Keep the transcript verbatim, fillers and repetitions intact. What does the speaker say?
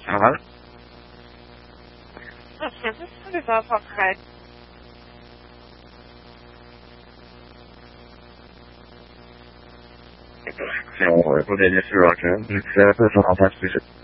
Ah, Das war vor frei. c'est on répondait bien sûr que c'est un peu sur un pas de